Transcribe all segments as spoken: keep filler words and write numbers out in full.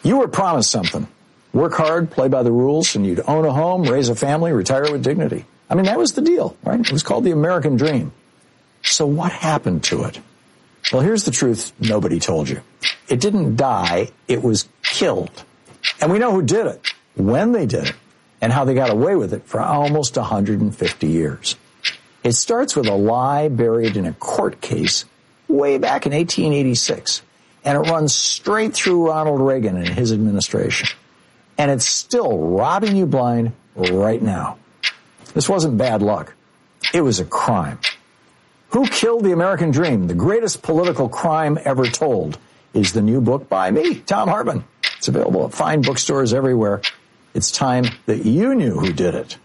You were promised something. Work hard, play by the rules, and you'd own a home, raise a family, retire with dignity. I mean, that was the deal, right? It was called the American dream. So what happened to it? Well, here's the truth nobody told you. It didn't die, it was killed. And we know who did it, when they did it, and how they got away with it for almost one hundred fifty years. It starts with a lie buried in a court case way back in eighteen eighty-six, and it runs straight through Ronald Reagan and his administration. And it's still robbing you blind right now. This wasn't bad luck. It was a crime. Who Killed the American Dream? The Greatest Political Crime Ever Told is the new book by me, Thom Hartmann. It's available at fine bookstores everywhere. It's time that you knew who did it.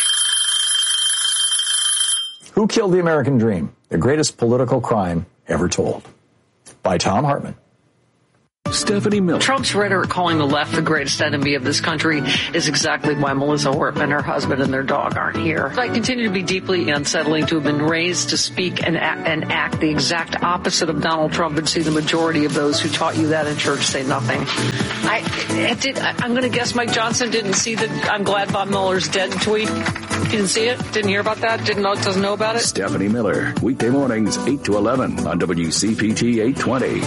Who Killed the American Dream? The Greatest Political Crime Ever Told by Thom Hartmann. Stephanie Miller. Trump's rhetoric calling the left the greatest enemy of this country is exactly why Melissa Hortman, her husband, and their dog aren't here. I continue to be deeply unsettling to have been raised to speak and act, and act the exact opposite of Donald Trump and see the majority of those who taught you that in church say nothing. I, it did, I'm going to guess Mike Johnson didn't see the I'm glad Bob Mueller's dead tweet. He didn't see it? Didn't hear about that? Didn't know, doesn't know about it? Stephanie Miller, weekday mornings, eight to eleven on W C P T eight twenty.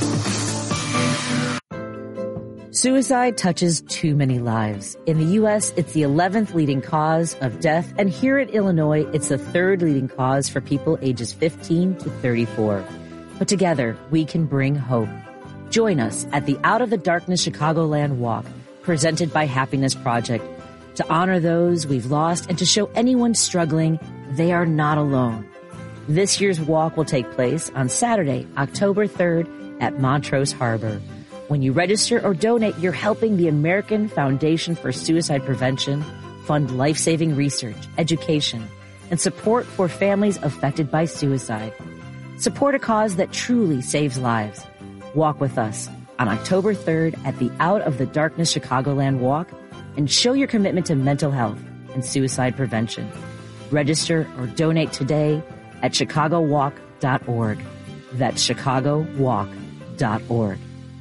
Suicide touches too many lives. In the U S, it's the eleventh leading cause of death, and here in Illinois, it's the third leading cause for people ages fifteen to thirty-four. But together, we can bring hope. Join us at the Out of the Darkness Chicagoland Walk, presented by Happiness Project, to honor those we've lost and to show anyone struggling they are not alone. This year's walk will take place on Saturday, October third at Montrose Harbor. When you register or donate, you're helping the American Foundation for Suicide Prevention fund life-saving research, education, and support for families affected by suicide. Support a cause that truly saves lives. Walk with us on October third at the Out of the Darkness Chicagoland Walk and show your commitment to mental health and suicide prevention. Register or donate today at chicago walk dot org. That's chicago walk dot org.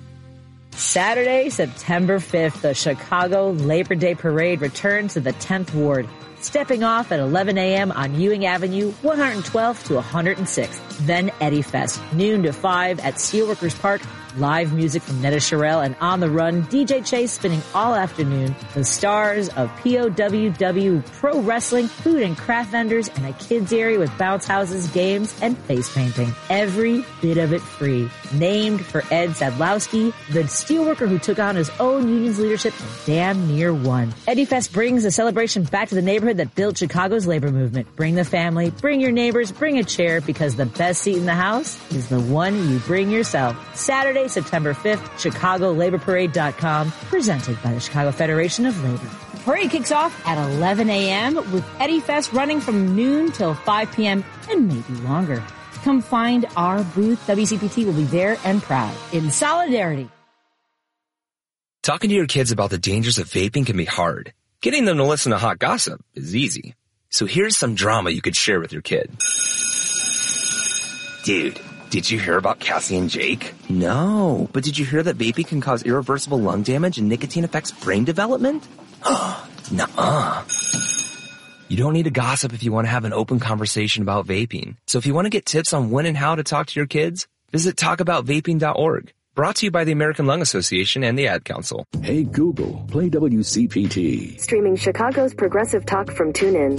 Saturday, September fifth, the Chicago Labor Day Parade returns to the tenth Ward, stepping off at eleven a.m. on Ewing Avenue, one hundred twelfth to one hundred sixth. Then Eddie Fest, noon to five at Steelworkers Park. Live music from Netta Sherrill and On the Run, D J Chase spinning all afternoon. The stars of P O W W Pro Wrestling, food and craft vendors, and a kids area with bounce houses, games, and face painting. Every bit of it free. Named for Ed Sadlowski, the steelworker who took on his own union's leadership and damn near won. Eddie Fest brings a celebration back to the neighborhood that built Chicago's labor movement. Bring the family, bring your neighbors, bring a chair, because the best seat in the house is the one you bring yourself. Saturday, September fifth, chicago labor parade dot com, presented by the Chicago Federation of Labor. The parade kicks off at eleven a.m. with Eddie Fest running from noon till five p.m. and maybe longer. Come find our booth. W C P T will be there and proud. In solidarity. Talking to your kids about the dangers of vaping can be hard. Getting them to listen to hot gossip is easy. So here's some drama you could share with your kid. Dude, did you hear about Cassie and Jake? No, but did you hear that vaping can cause irreversible lung damage and nicotine affects brain development? Nuh-uh. You don't need to gossip if you want to have an open conversation about vaping. So if you want to get tips on when and how to talk to your kids, visit talk about vaping dot org. Brought to you by the American Lung Association and the Ad Council. Hey Google, play W C P T. Streaming Chicago's Progressive Talk from TuneIn.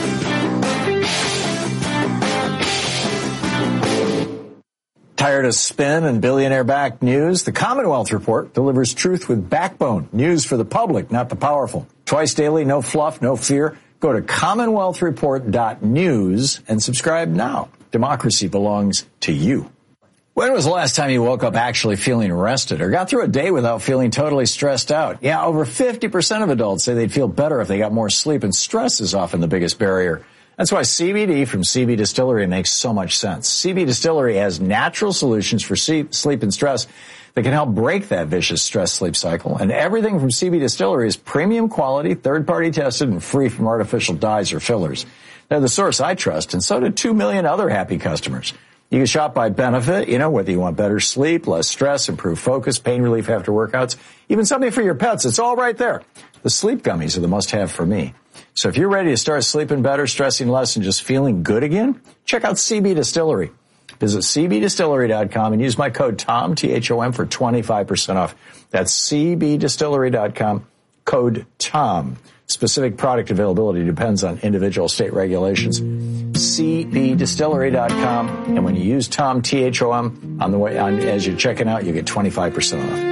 Tired of spin and billionaire-backed news? The Commonwealth Report delivers truth with backbone. News for the public, not the powerful. Twice daily, no fluff, no fear. Go to commonwealth report dot news and subscribe now. Democracy belongs to you. When was the last time you woke up actually feeling rested or got through a day without feeling totally stressed out? Yeah, over fifty percent of adults say they'd feel better if they got more sleep, and stress is often the biggest barrier. That's why C B D from C B Distillery makes so much sense. C B Distillery has natural solutions for sleep and stress that can help break that vicious stress-sleep cycle. And everything from C B Distillery is premium quality, third-party tested, and free from artificial dyes or fillers. They're the source I trust, and so do two million other happy customers. You can shop by benefit, you know, whether you want better sleep, less stress, improved focus, pain relief after workouts, even something for your pets. It's all right there. The sleep gummies are the must-have for me. So if you're ready to start sleeping better, stressing less, and just feeling good again, check out C B Distillery. Visit c b distillery dot com and use my code TOM, T H O M, for twenty-five percent off. That's c b distillery dot com, code TOM. Specific product availability depends on individual state regulations. c b distillery dot com, and when you use TOM, T H O M, on the way on as you're checking out, you get twenty-five percent off.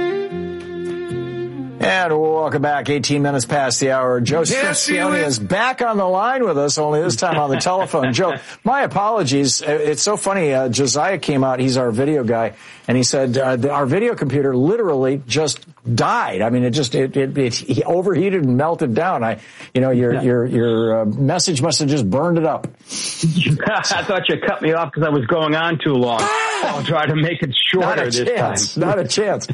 And welcome back. eighteen minutes past the hour. Joe Cirincione is back on the line with us, only this time on the telephone. Joe, my apologies. It's so funny. Uh, Josiah came out. He's our video guy. And he said uh, the, our video computer literally just died. I mean, it just it, it, it he overheated and melted down. I, you know, your yeah. your your uh, message must have just burned it up. I thought you cut me off because I was going on too long. I'll try to make it shorter this chance, time. Not a chance.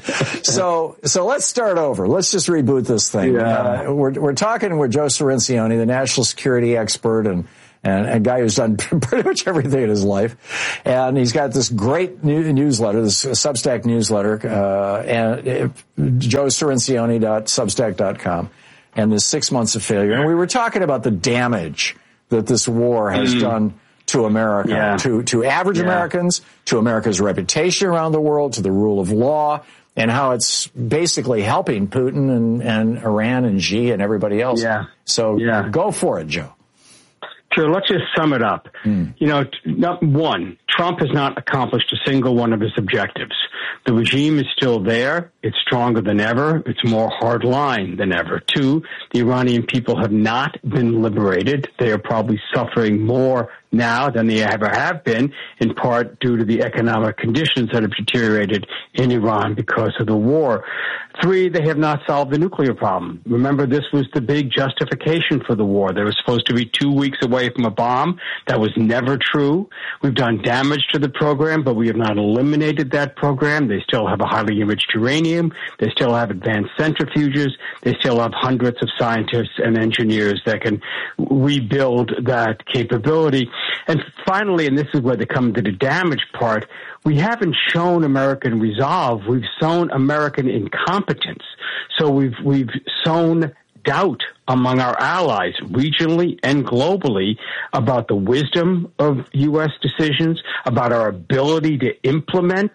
So so let's start over. Let's just reboot this thing. Yeah. Uh, we're we're talking with Joe Cirincione, the national security expert and. And a guy who's done pretty much everything in his life. And he's got this great new newsletter, this Substack newsletter, uh, and joe cirincione dot substack dot com, and this six months of failure. And we were talking about the damage that this war has mm. done to America, yeah. to, to average yeah. Americans, to America's reputation around the world, to the rule of law, and how it's basically helping Putin and, and Iran and Xi and everybody else. Yeah. So yeah. go for it, Joe. Sure, let's just sum it up. Mm. You know, not, one, Trump has not accomplished a single one of his objectives. The regime is still there. It's stronger than ever. It's more hardline than ever. Two, the Iranian people have not been liberated. They are probably suffering more now than they ever have been, in part due to the economic conditions that have deteriorated in Iran because of the war. Three, they have not solved the nuclear problem. Remember, this was the big justification for the war. They were supposed to be two weeks away from a bomb. That was never true. We've done damage to the program, but we have not eliminated that program. They still have a highly enriched uranium. They still have advanced centrifuges. They still have hundreds of scientists and engineers that can rebuild that capability. And finally, and this is where they come to the damage part, we haven't shown American resolve. We've sown American incompetence. So we've we've sown doubt among our allies regionally and globally about the wisdom of U S decisions, about our ability to implement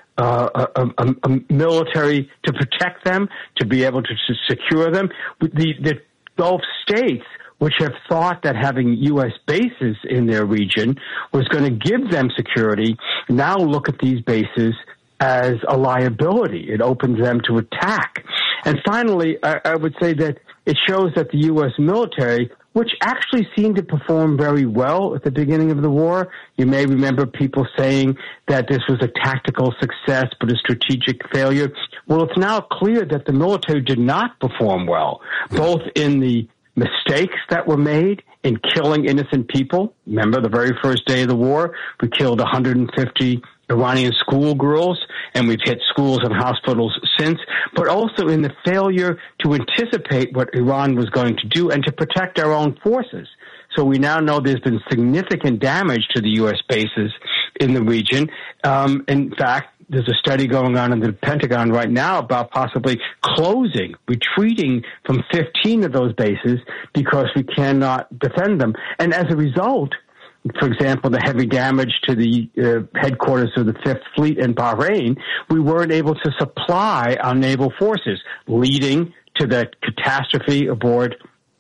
uh, a, a, a military to protect them, to be able to, to secure them. The, the Gulf states, which have thought that having U S bases in their region was going to give them security, now look at these bases as a liability. It opens them to attack. And finally, I, I would say that it shows that the U S military, which actually seemed to perform very well at the beginning of the war, you may remember people saying that this was a tactical success but a strategic failure. Well, it's now clear that the military did not perform well, both in the mistakes that were made in killing innocent people. Remember, the very first day of the war, we killed one hundred fifty Iranian schoolgirls, and we've hit schools and hospitals since, but also in the failure to anticipate what Iran was going to do and to protect our own forces. So we now know there's been significant damage to the U S bases in the region. Um, in fact, there's a study going on in the Pentagon right now about possibly closing, retreating from fifteen of those bases because we cannot defend them. And as a result, for example, the heavy damage to the uh, headquarters of the Fifth Fleet in Bahrain, we weren't able to supply our naval forces, leading to the catastrophe aboard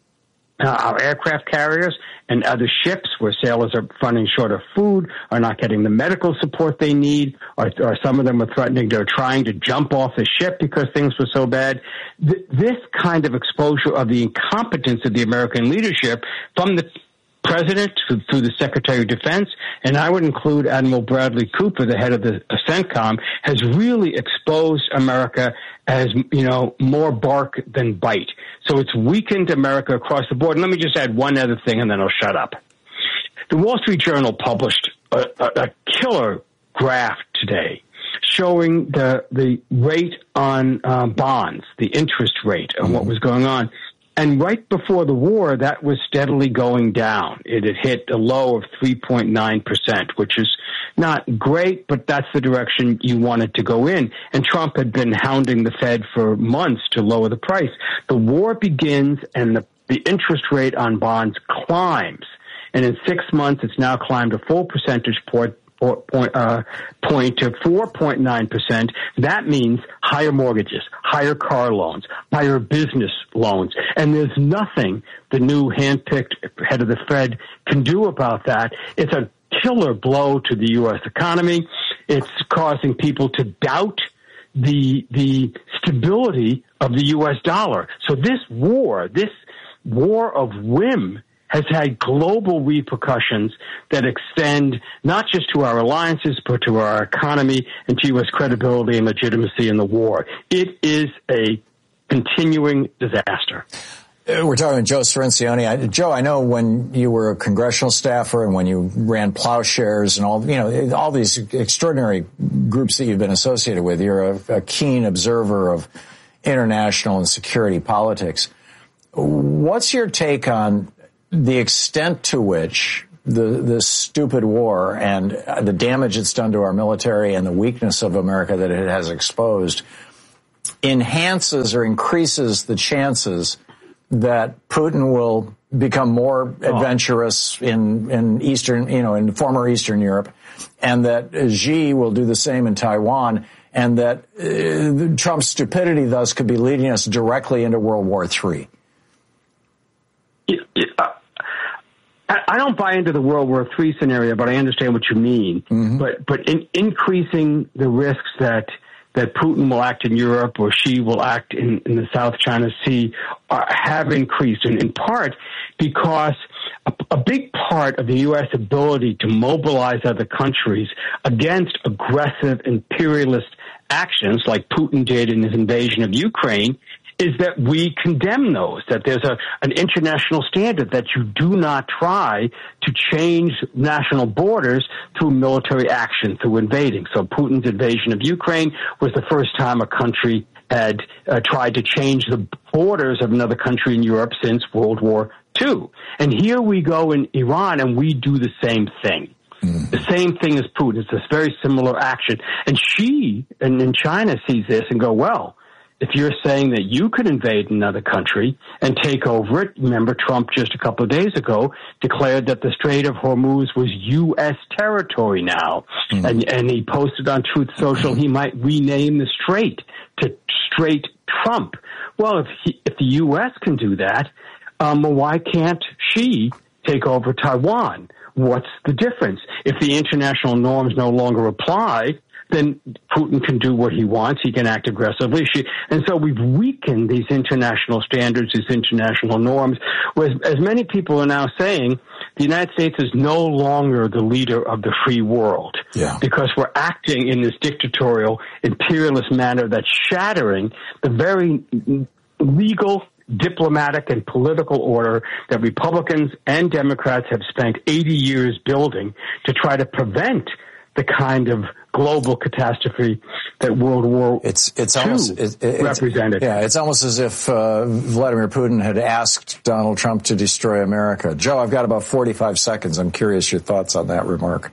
uh, our aircraft carriers and other ships where sailors are running short of food, are not getting the medical support they need, or, or some of them are threatening, they're trying to jump off the ship because things were so bad. Th- this kind of exposure of the incompetence of the American leadership from the President through the Secretary of Defense, and I would include Admiral Bradley Cooper, the head of the CENTCOM, has really exposed America as, you know, more bark than bite. So it's weakened America across the board. And let me just add one other thing, and then I'll shut up. The Wall Street Journal published a, a, a killer graph today showing the the rate on uh, bonds, the interest rate, and what was going on. And right before the war, that was steadily going down. It had hit a low of three point nine percent, which is not great, but that's the direction you wanted to go in. And Trump had been hounding the Fed for months to lower the price. The war begins, and the, the interest rate on bonds climbs. And in six months, it's now climbed a full percentage point. Point, uh, point to four point nine percent. That means higher mortgages, higher car loans, higher business loans. And there's nothing the new handpicked head of the Fed can do about that. It's a killer blow to the U S economy. It's causing people to doubt the, the stability of the U S dollar. So this war, this war of whim has had global repercussions that extend not just to our alliances, but to our economy and to U S credibility and legitimacy in the war. It is a continuing disaster. We're talking with Joe Cirincione. I, Joe, I know when you were a congressional staffer and when you ran Plowshares and all, you know, all these extraordinary groups that you've been associated with, you're a, a keen observer of international and security politics. What's your take on the extent to which the this stupid war and the damage it's done to our military and the weakness of America that it has exposed enhances or increases the chances that Putin will become more adventurous in, in Eastern, you know, in former Eastern Europe, and that Xi will do the same in Taiwan, and that uh, Trump's stupidity thus could be leading us directly into World War Three? It, it, uh, I don't buy into the World War Three scenario, but I understand what you mean. Mm-hmm. But but in increasing the risks that that Putin will act in Europe or Xi will act in, in the South China Sea uh, have increased, and in part because a, a big part of the U S ability to mobilize other countries against aggressive imperialist actions like Putin did in his invasion of Ukraine is that we condemn those, that there's a, an international standard that you do not try to change national borders through military action, through invading. So Putin's invasion of Ukraine was the first time a country had uh, tried to change the borders of another country in Europe since World War Two. And here we go in Iran and we do the same thing. Mm. The same thing as Putin. It's this very similar action. And Xi and, and China sees this and go, well, if you're saying that you could invade another country and take over it, remember Trump just a couple of days ago declared that the Strait of Hormuz was U S territory now. Mm-hmm. And, and he posted on Truth Social he might rename the strait to Strait Trump. Well, if, he, if the U S can do that, um, why can't Xi take over Taiwan? What's the difference? If the international norms no longer apply, then Putin can do what he wants. He can act aggressively. And so we've weakened these international standards, these international norms, whereas as many people are now saying, the United States is no longer the leader of the free world. Yeah. Because we're acting in this dictatorial, imperialist manner that's shattering the very legal, diplomatic, and political order that Republicans and Democrats have spent eighty years building to try to prevent the kind of global catastrophe that World War it's, it's almost, Two it, it, represented. Yeah, it's almost as if uh, Vladimir Putin had asked Donald Trump to destroy America. Joe, I've got about forty-five seconds. I'm curious your thoughts on that remark.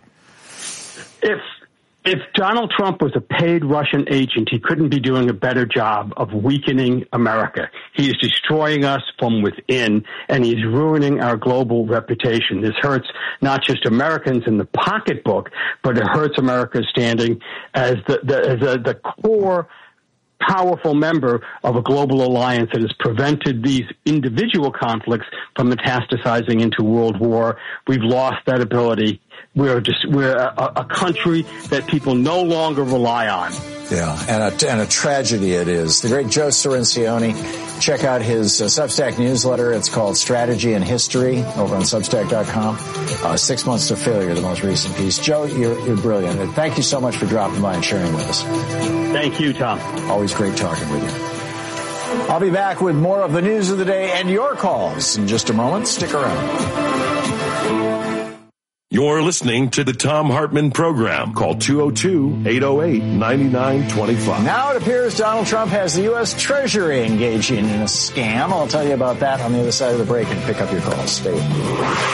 If if Donald Trump was a paid Russian agent, he couldn't be doing a better job of weakening America. He is destroying us from within, and he's ruining our global reputation. This hurts not just Americans in the pocketbook, but it hurts America's standing as the, the, as a, the core powerful member of a global alliance that has prevented these individual conflicts from metastasizing into world war. We've lost that ability. We're just we're a, a country that people no longer rely on. Yeah, and a, and a tragedy it is. The great Joe Cirincione. Check out his uh, Substack newsletter. It's called Strategy and History over on Substack dot com. Uh, Six Months to Failure, the most recent piece. Joe, you're, you're brilliant. And thank you so much for dropping by and sharing with us. Thank you, Tom. Always great talking with you. I'll be back with more of the news of the day and your calls in just a moment. Stick around. You're listening to the Thom Hartmann Program. Call two oh two, eight oh eight, nine nine two five. Now it appears Donald Trump has the U S Treasury engaging in a scam. I'll tell you about that on the other side of the break and pick up your calls. Stay with me.